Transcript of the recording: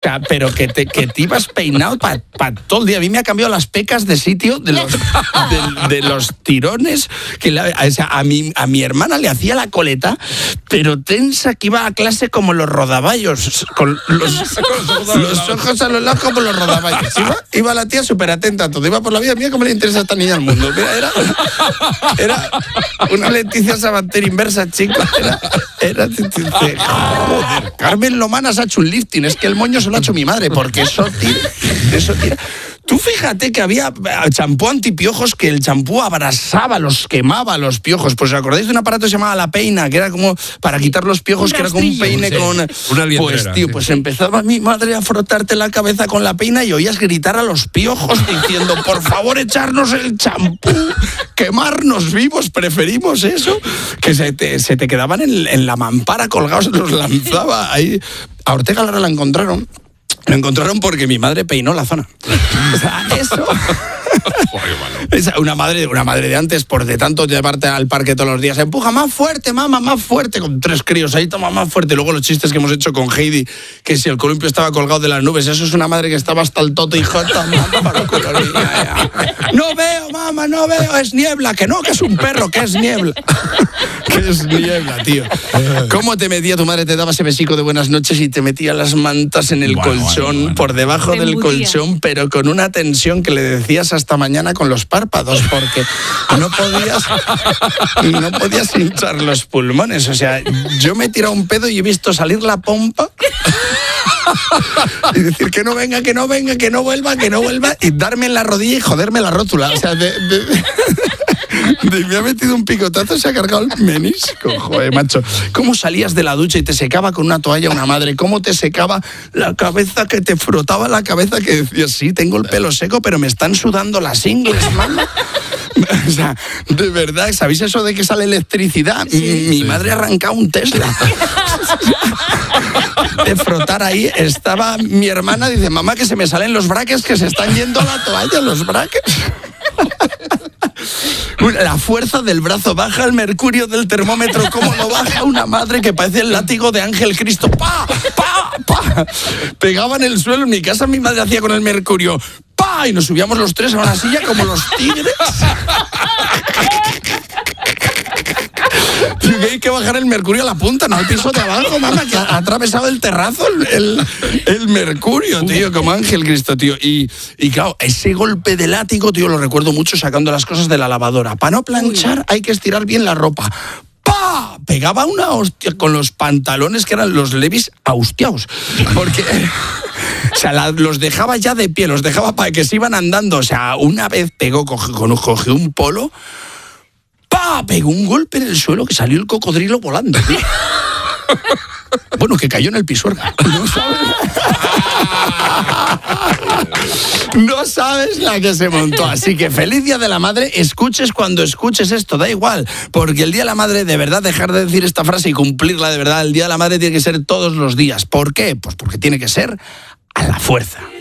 O sea, pero que te ibas peinado para todo el día. A mí me ha cambiado las pecas de sitio de los tirones. O sea, a mi hermana le hacía la coleta, pero tensa, que iba a clase como los rodaballos, con los ojos a los lados como los rodaballos. Iba la tía súper atenta a todo. Iba por la vida, mira cómo le interesa a esta niña al mundo. Mira, era una Leticia Sabater inversa, chico. Joder, Carmen Lomana se ha hecho un lifting. Es que el moño se lo ha hecho mi madre, porque eso tira. Tú fíjate que había champú antipiojos, que el champú abrasaba, quemaba los piojos. Pues ¿os acordáis de un aparato que se llamaba La Peina? Que era como para quitar los piojos, que era como un peine, sí, con... Una liendrera, pues tío, pues empezaba mi madre a frotarte la cabeza con la peina y oías gritar a los piojos diciendo, por favor, echarnos el champú, quemarnos vivos, preferimos eso. Que se te quedaban en la mampara colgados, los lanzaba ahí. A Ortega Lara la encontraron. Lo encontraron porque mi madre peinó la zona. O sea, eso... Una madre de antes, por de tanto llevarte al parque todos los días, empuja más fuerte, mamá, más fuerte, con 3 críos ahí, toma más fuerte. Luego los chistes que hemos hecho con Heidi, que si el columpio estaba colgado de las nubes, eso es una madre que estaba hasta el toto y jota, no veo, mamá, no veo, es niebla, que no, que es un perro, que es niebla. Que es niebla, tío. ¿Cómo te metía tu madre? Te daba ese besico de buenas noches y te metía las mantas en el colchón, por debajo del colchón, pero con una tensión que le decías hasta mañana con los párpados, porque no podías hinchar los pulmones. O sea, yo me he tirado un pedo y he visto salir la pompa y decir que no venga, que no venga, que no vuelva, y darme en la rodilla y joderme la rótula. O sea, me ha metido un picotazo, se ha cargado el menisco. Joder, macho. ¿Cómo salías de la ducha y te secaba con una toalla una madre? ¿Cómo te secaba la cabeza, que te frotaba la cabeza, que decías, sí, tengo el pelo seco, pero me están sudando las ingles, mamá? O sea, de verdad, ¿sabéis eso de que sale electricidad? Sí, mi madre arrancaba un Tesla. De frotar ahí, estaba mi hermana, dice, mamá, que se me salen los braques, que se están yendo a la toalla los braques. La fuerza del brazo, baja el mercurio del termómetro, como lo baja una madre que parece el látigo de Ángel Cristo. ¡Pa! ¡Pa! ¡Pa! Pegaba en el suelo. En mi casa mi madre hacía con el mercurio ¡pa! Y nos subíamos los 3 a una silla como los tigres. Hay que bajar el mercurio a la punta, no al piso de abajo, mamá, que ha atravesado el terrazo el mercurio, tío, como Ángel Cristo, tío. Y claro, ese golpe de látigo, tío, lo recuerdo mucho sacando las cosas de la lavadora. Para no planchar hay que estirar bien la ropa. ¡Pah! Pegaba una hostia con los pantalones que eran los Levi's austiaos. Porque... O sea, los dejaba ya de pie, los dejaba para que se iban andando. O sea, una vez cogió un polo... ¡Pah! Pegó un golpe en el suelo que salió el cocodrilo volando. Bueno, que cayó en el Pisuerga. No sabes la que se montó. Así que feliz Día de la Madre, escuches cuando escuches esto, da igual. Porque el Día de la Madre, de verdad, dejar de decir esta frase y cumplirla de verdad, el Día de la Madre tiene que ser todos los días. ¿Por qué? Pues porque tiene que ser a la fuerza.